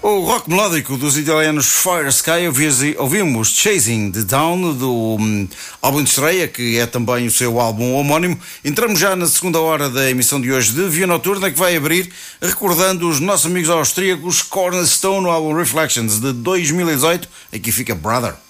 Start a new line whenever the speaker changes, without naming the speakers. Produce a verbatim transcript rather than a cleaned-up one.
O rock melódico dos italianos Fire Sky, ouvimos Chasing the Dawn, do um, álbum de estreia, que é também o seu álbum homónimo. Entramos já na segunda hora da emissão de hoje de Via Noturna, que vai abrir recordando os nossos amigos austríacos Cornerstone, no álbum Reflections de dois mil e dezoito. Aqui fica Brother.